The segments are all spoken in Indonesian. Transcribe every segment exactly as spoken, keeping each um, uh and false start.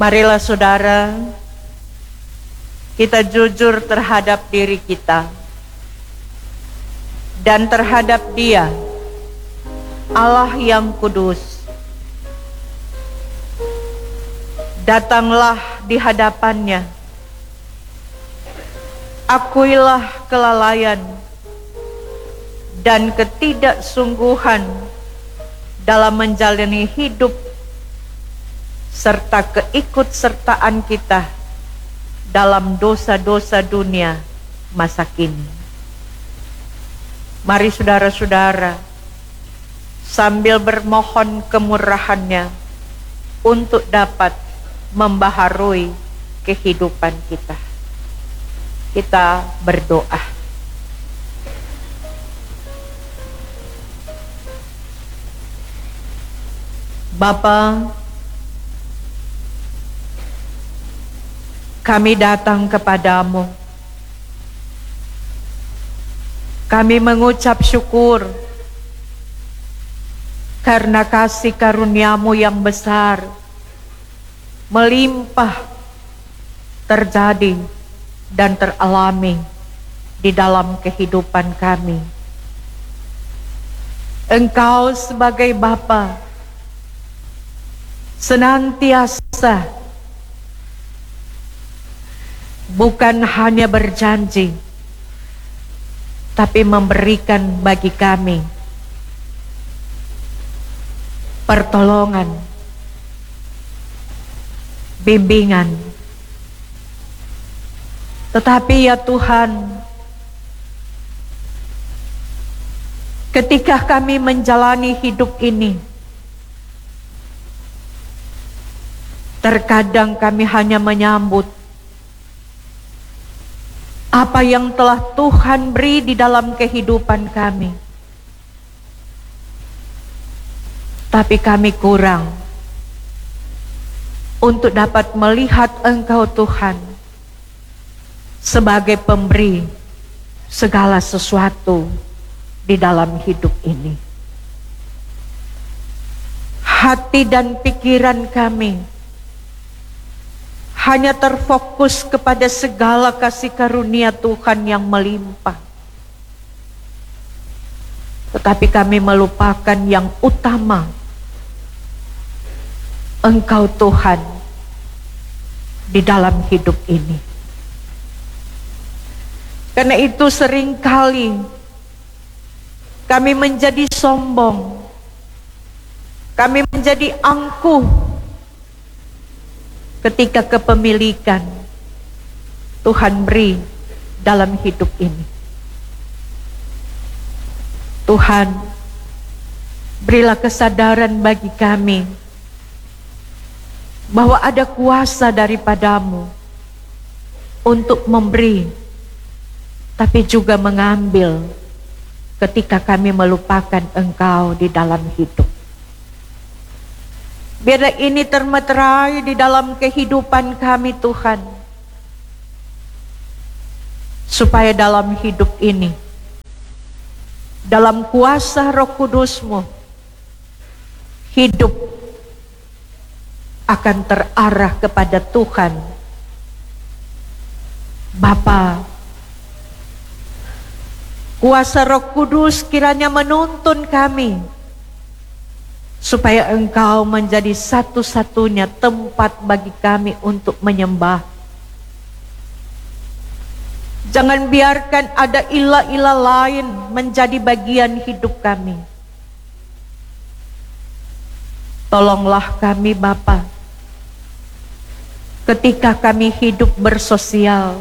Marilah saudara, kita jujur terhadap diri kita dan terhadap Dia, Allah yang kudus. Datanglah di hadapannya, akuilah kelalaian dan ketidaksungguhan dalam menjalani hidup serta keikutsertaan kita dalam dosa-dosa dunia masa kini. Mari saudara-saudara, sambil bermohon kemurahan-Nya untuk dapat membaharui kehidupan kita, kita berdoa. Bapa, kami datang kepadamu. Kami mengucap syukur karena kasih karunia-Mu yang besar melimpah terjadi dan teralami di dalam kehidupan kami. Engkau sebagai Bapa senantiasa bukan hanya berjanji, tapi memberikan bagi kami pertolongan, bimbingan. Tetapi ya Tuhan, ketika kami menjalani hidup ini, terkadang kami hanya menyambut apa yang telah Tuhan beri di dalam kehidupan kami. Tapi kami kurang untuk dapat melihat Engkau Tuhan sebagai pemberi segala sesuatu di dalam hidup ini. Hati dan pikiran kami hanya terfokus kepada segala kasih karunia Tuhan yang melimpah. Tetapi kami melupakan yang utama, Engkau Tuhan di dalam hidup ini. Karena itu seringkali kami menjadi sombong, kami menjadi angkuh ketika kepemilikan Tuhan beri dalam hidup ini. Tuhan, berilah kesadaran bagi kami bahwa ada kuasa daripadamu untuk memberi, tapi juga mengambil ketika kami melupakan Engkau di dalam hidup. Biarlah ini termeterai di dalam kehidupan kami Tuhan, supaya dalam hidup ini, dalam kuasa Roh Kudus-Mu, hidup akan terarah kepada Tuhan Bapa. Kuasa Roh Kudus kiranya menuntun kami supaya Engkau menjadi satu-satunya tempat bagi kami untuk menyembah. Jangan biarkan ada ilah-ilah lain menjadi bagian hidup kami. Tolonglah kami Bapa, ketika kami hidup bersosial,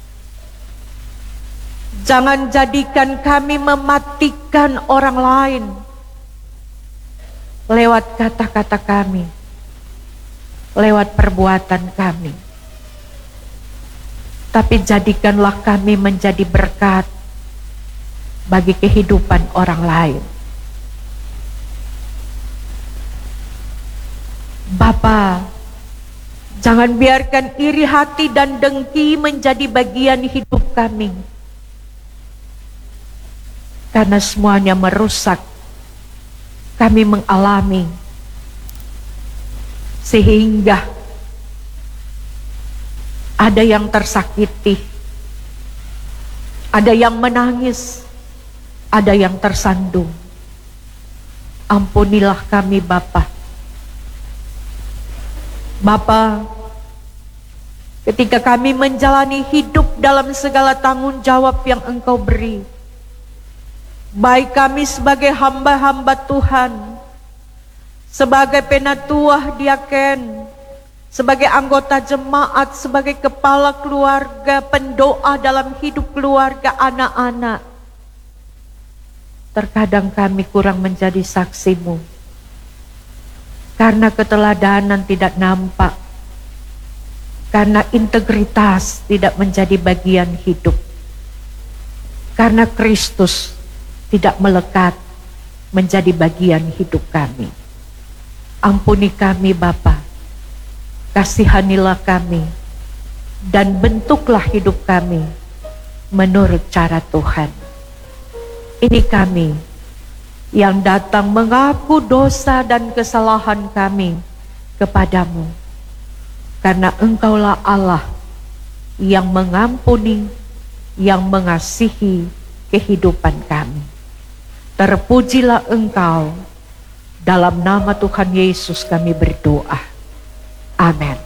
jangan jadikan kami mematikan orang lain lewat kata-kata kami, lewat perbuatan kami. Tapi jadikanlah kami menjadi berkat bagi kehidupan orang lain. Bapa, jangan biarkan iri hati dan dengki menjadi bagian hidup kami, karena semuanya merusak kami mengalami, sehingga Ada yang tersakiti, ada yang menangis, ada yang tersandung. Ampunilah kami Bapa. Bapa, ketika kami menjalani hidup dalam segala tanggung jawab yang Engkau beri, baik kami sebagai hamba-hamba Tuhan, sebagai penatua diaken, sebagai anggota jemaat, sebagai kepala keluarga, pendoa dalam hidup keluarga anak-anak, terkadang kami kurang menjadi saksi-Mu karena keteladanan tidak nampak, karena integritas tidak menjadi bagian hidup, karena Kristus tidak melekat menjadi bagian hidup kami. Ampuni kami Bapa, kasihanilah kami, dan bentuklah hidup kami menurut cara Tuhan. Ini kami yang datang mengaku dosa dan kesalahan kami kepadamu, karena Engkaulah Allah yang mengampuni, yang mengasihi kehidupan kami. Terpujilah Engkau, dalam nama Tuhan Yesus kami berdoa. Amin.